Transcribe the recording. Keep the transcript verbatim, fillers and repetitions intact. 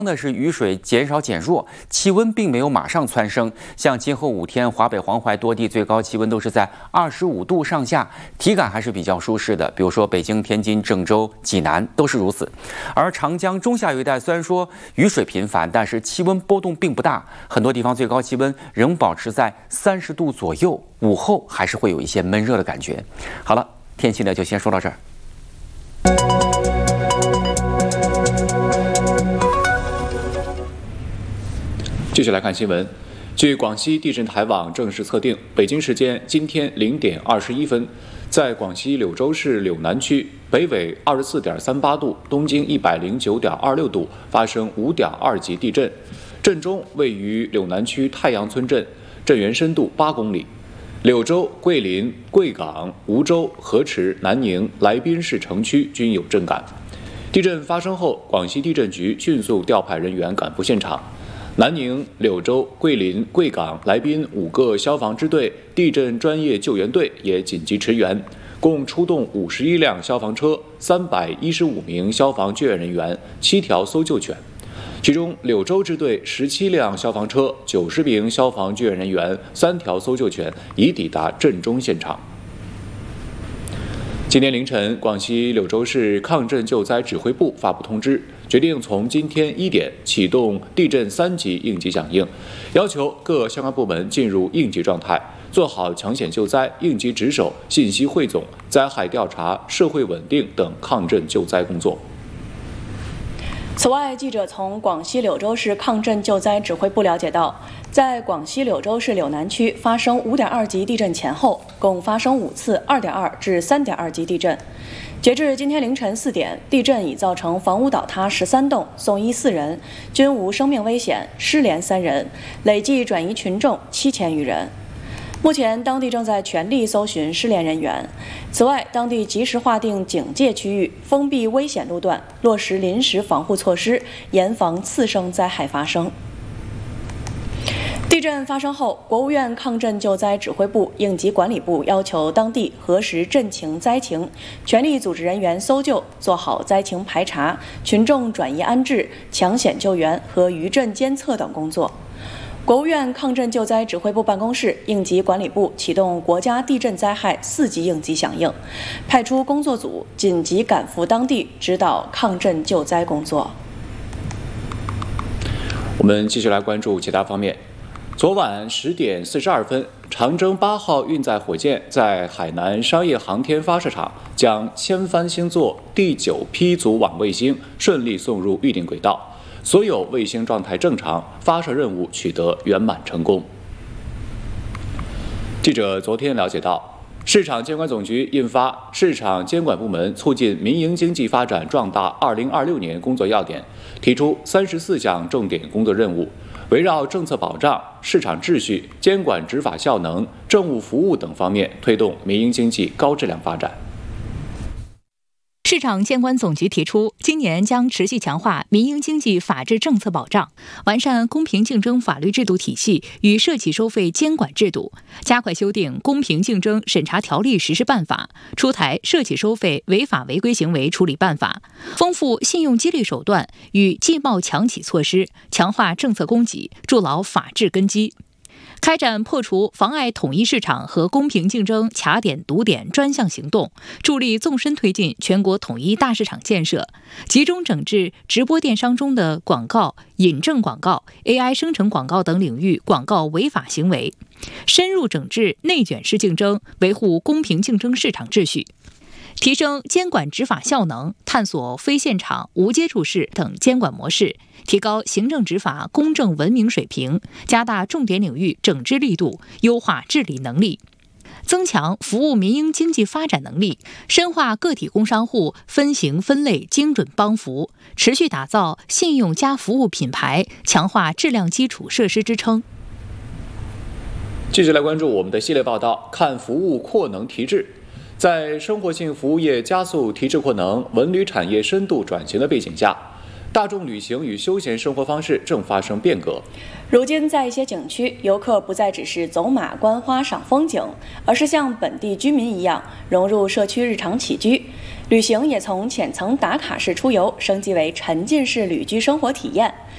的是雨水减少减弱，气温并没有马上蹿升。像今后五天，华北、黄淮多地最高气温都是在二十五度上下，体感还是比较舒适的。比如说北京、天津、郑州、济南都是如此。而长江中下游一带虽然说雨水频繁，但是气温波动并不大，很多地方最高气温仍保持在三十度左右，午后还是会有一些闷热的感觉。好了，天气呢就先说到这儿。 继续来看新闻。据广西地震台网正式测定，北京时间今天零点二十一分，在广西柳州市柳南区北纬二十四点三八度、东经一百零九点二六度发生五点二级地震，震中位于柳南区太阳村镇，震源深度八公里。柳州、桂林、贵港、梧州、河池、南宁、来宾市城区均有震感。地震发生后，广西地震局迅速调派人员赶赴现场。南宁、柳州、桂林、贵港、来宾五个消防支队、地震专业救援队也紧急驰援，共出动五十一辆消防车、三百一十五名消防救援人员、七条搜救犬。其中，柳州支队十七辆消防车、九十名消防救援人员、三条搜救犬已抵达震中现场。今天凌晨，广西柳州市抗震救灾指挥部发布通知，决定从今天一点启动地震三级应急响应，要求各相关部门进入应急状态，做好抢险救灾、应急值守、信息汇总、灾害调查、社会稳定等抗震救灾工作。 此外，记者从广西柳州市抗震救灾指挥部了解到，在广西柳州市柳南区发生五点二级地震前后，共发生五次二点二至三点二级地震。截至今天凌晨四点，地震已造成房屋倒塌十三栋，送医四人，均无生命危险，失联三人，累计转移群众七千余人。目前，当地正在全力搜寻失联人员。此外，当地及时划定警戒区域，封闭危险路段，落实临时防护措施，严防次生灾害发生。地震发生后，国务院抗震救灾指挥部、应急管理部要求当地核实震情灾情，全力组织人员搜救，做好灾情排查、群众转移安置、抢险救援和余震监测等工作。国务院抗震救灾指挥部办公室、应急管理部启动国家地震灾害四级应急响应，派出工作组紧急赶赴当地指导抗震救灾工作。 我们继续来关注其他方面。昨晚十点四十二分，长征八号运载火箭在海南商业航天发射场将千帆星座第九批组网卫星顺利送入预定轨道。所有卫星状态正常，发射任务取得圆满成功。记者昨天了解到，市场监管总局印发《市场监管部门促进民营经济发展壮大二零二六年工作要点》，提出三十四项重点工作任务，围绕政策保障、市场秩序、监管执法效能、政务服务等方面推动民营经济高质量发展。 市场监管总局提出，今年将持续强化民营经济法治政策保障，完善公平竞争法律制度体系与涉企收费监管制度，加快修订《公平竞争审查条例实施办法》，出台《涉企收费违法违规行为处理办法》，丰富信用激励手段与纪贸强企措施，强化政策供给，筑牢法治根基。开展破除妨碍统一市场和公平竞争卡点堵点专项行动，助力纵深推进全国统一大市场建设，集中整治直播电商中的广告、引证广告、A I 生成广告等领域广告违法行为，深入整治内卷式竞争，维护公平竞争市场秩序。提升监管执法效能，探索非现场、无接触式等监管模式，提高行政执法公正文明水平，加大重点领域整治力度，优化治理能力，增强服务民营经济发展能力，深化个体工商户分型分类精准帮扶，持续打造信用加服务品牌，强化质量基础设施支撑。 继续来关注我们的系列报道，看服务扩能提质。在生活性服务业加速提质扩能、文旅产业深度转型的背景下，大众旅行与休闲生活方式正发生变革。 如今，在一些景区，游客不再只是走马观花赏风景，而是像本地居民一样融入社区日常起居。旅行也从浅层打卡式出游升级为沉浸式旅居生活体验，